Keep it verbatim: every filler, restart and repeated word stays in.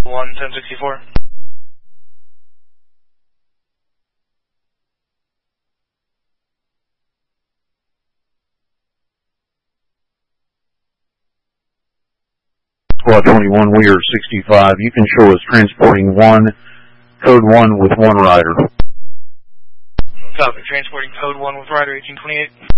one ten sixty-four. Squad twenty-one, we are sixty-five. You can show us transporting one, code one with one rider. Copy, transporting code one with rider eighteen twenty-eight.